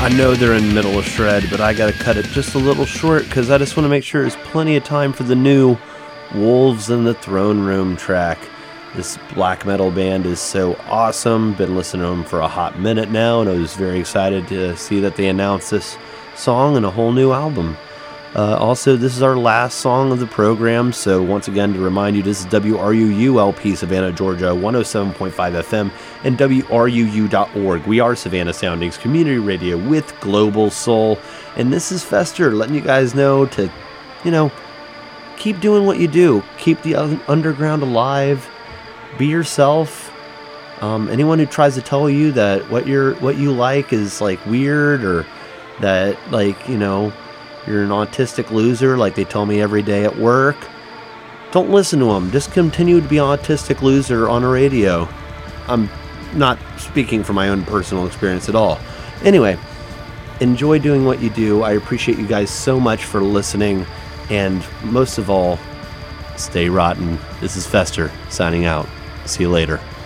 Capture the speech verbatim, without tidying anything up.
I know they're in the middle of shred, but I gotta cut it just a little short because I just want to make sure there's plenty of time for the new Wolves in the Throne Room track. This black metal band is so awesome. Been listening to them for a hot minute now, and I was very excited to see that they announced this song and a whole new album. Uh, also, this is our last song of the program, so once again, to remind you, this is W R U U L P, Savannah, Georgia, one oh seven point five F M, and W R U U dot org. We are Savannah Soundings Community Radio with Global Soul, and this is Fester, letting you guys know to, you know, keep doing what you do. Keep the underground alive. Be yourself. Um, anyone who tries to tell you that what you're, what you like is, like, weird, or that, like, you know, you're an autistic loser like they tell me every day at work, don't listen to them. Just continue to be an autistic loser on a radio. I'm not speaking from my own personal experience at all. Anyway, enjoy doing what you do. I appreciate you guys so much for listening. And most of all, stay rotten. This is Fester signing out. See you later.